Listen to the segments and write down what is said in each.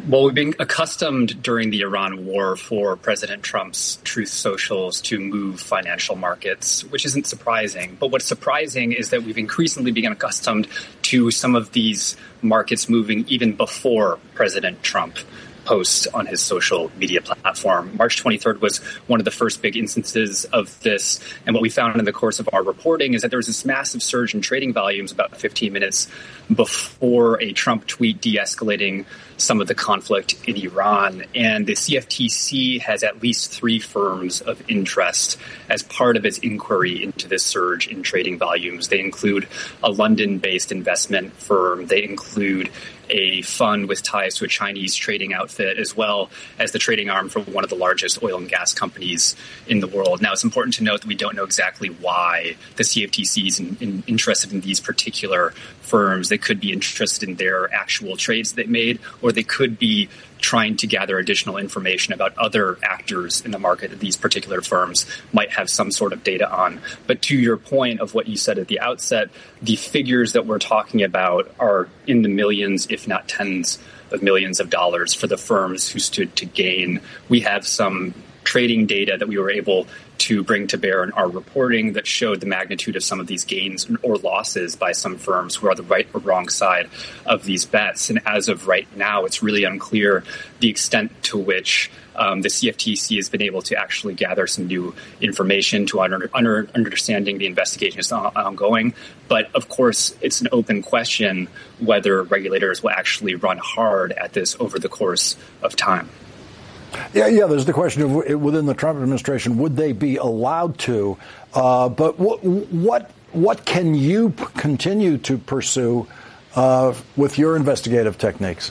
Well, we've been accustomed during the Iran war for President Trump's Truth Socials to move financial markets, which isn't surprising. But what's surprising is that we've increasingly become accustomed to some of these markets moving even before President Trump posts on his social media platform. March 23rd was one of the first big instances of this. And what we found in the course of our reporting is that there was this massive surge in trading volumes about 15 minutes before a Trump tweet de-escalating some of the conflict in Iran. And the CFTC has at least 3 firms of interest as part of its inquiry into this surge in trading volumes. They include a London-based investment firm. They include a fund with ties to a Chinese trading outfit, as well as the trading arm for one of the largest oil and gas companies in the world. Now, it's important to note that we don't know exactly why the CFTC is interested in these particular firms. They could be interested in their actual trades they made, or they could be trying to gather additional information about other actors in the market that these particular firms might have some sort of data on. But to your point of what you said at the outset, the figures that we're talking about are in the millions, if not tens of millions of dollars for the firms who stood to gain. We have some trading data that we were able to bring to bear in our reporting that showed the magnitude of some of these gains or losses by some firms who are the right or wrong side of these bets. And as of right now, it's really unclear the extent to which the CFTC has been able to actually gather some new information to understanding the investigation is ongoing. But of course, it's an open question whether regulators will actually run hard at this over the course of time. Yeah. There's the question of within the Trump administration, would they be allowed to? But what can you continue to pursue with your investigative techniques?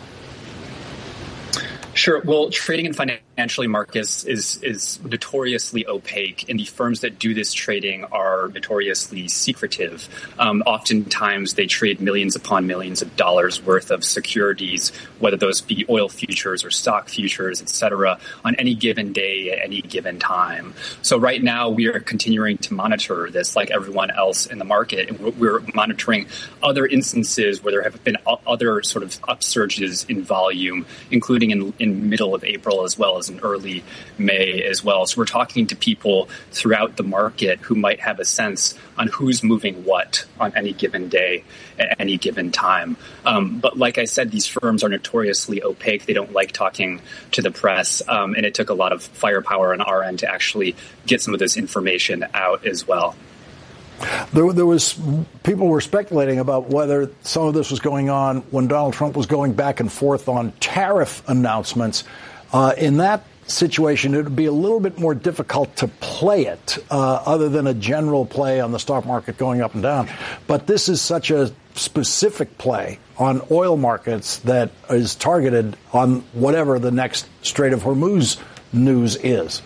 Sure. Well, trading in financial markets is notoriously opaque, and the firms that do this trading are notoriously secretive. Oftentimes, they trade millions upon millions of dollars worth of securities, whether those be oil futures or stock futures, et cetera, on any given day at any given time. So right now, we are continuing to monitor this like everyone else in the market, and we're monitoring other instances where there have been other sort of upsurges in volume, including in middle of April as well as in early May as well. So we're talking to people throughout the market who might have a sense on who's moving what on any given day at any given time. But like I said, these firms are notoriously opaque. They don't like talking to the press. And it took a lot of firepower on our end to actually get some of this information out as well. There was people were speculating about whether some of this was going on when Donald Trump was going back and forth on tariff announcements. In that situation, it would be a little bit more difficult to play it other than a general play on the stock market going up and down. But this is such a specific play on oil markets that is targeted on whatever the next Strait of Hormuz news is.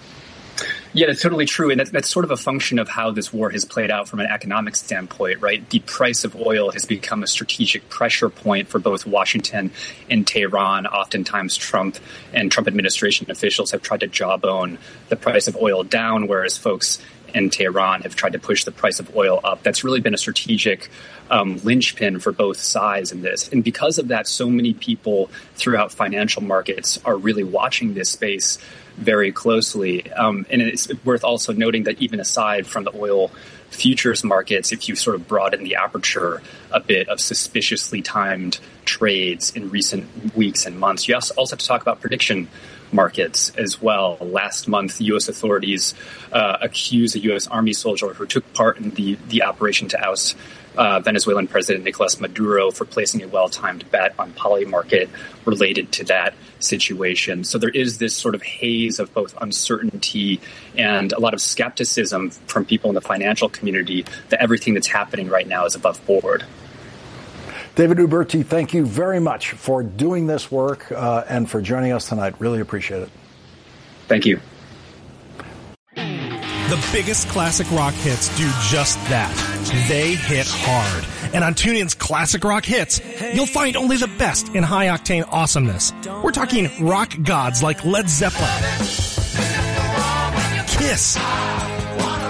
Yeah, that's totally true. And that's sort of a function of how this war has played out from an economic standpoint, right? The price of oil has become a strategic pressure point for both Washington and Tehran. Oftentimes, Trump and Trump administration officials have tried to jawbone the price of oil down, whereas folks in Tehran have tried to push the price of oil up. That's really been a strategic linchpin for both sides in this. And because of that, so many people throughout financial markets are really watching this space very closely. And it's worth also noting that even aside from the oil futures markets, if you sort of broaden the aperture a bit of suspiciously timed trades in recent weeks and months, you also have to talk about prediction markets as well. Last month, U.S. authorities accused a U.S. Army soldier who took part in the operation to oust Venezuelan President Nicolas Maduro for placing a well-timed bet on Polymarket related to that situation. So there is this sort of haze of both uncertainty and a lot of skepticism from people in the financial community that everything that's happening right now is above board. David Uberti, thank you very much for doing this work and for joining us tonight. Really appreciate it. Thank you. The biggest classic rock hits do just that. They hit hard. And on TuneIn's Classic Rock Hits, you'll find only the best in high-octane awesomeness. We're talking rock gods like Led Zeppelin, Kiss,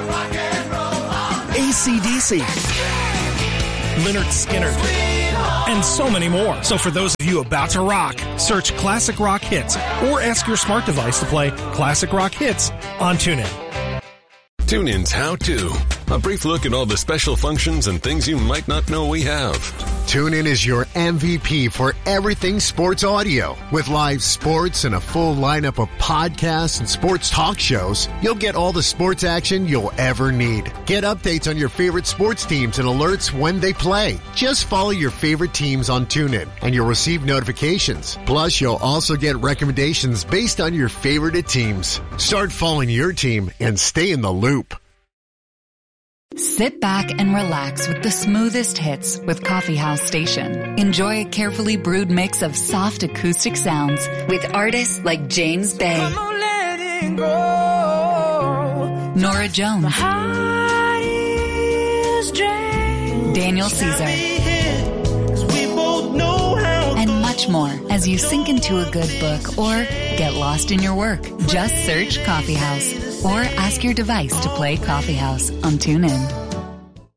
AC/DC, Lynyrd Skynyrd, and and so many more. So for those of you about to rock, search Classic Rock Hits or ask your smart device to play Classic Rock Hits on TuneIn. TuneIn's How To. A brief look at all the special functions and things you might not know we have. TuneIn is your MVP for everything sports audio. With live sports and a full lineup of podcasts and sports talk shows, you'll get all the sports action you'll ever need. Get updates on your favorite sports teams and alerts when they play. Just follow your favorite teams on TuneIn and you'll receive notifications. Plus, you'll also get recommendations based on your favorite teams. Start following your team and stay in the loop. Sit back and relax with the smoothest hits with Coffee House Station. Enjoy a carefully brewed mix of soft acoustic sounds with artists like James Bay, Nora Jones, Daniel Caesar, and much more as you sink into a good book or get lost in your work. Just search Coffee House or ask your device to play Coffee House on TuneIn.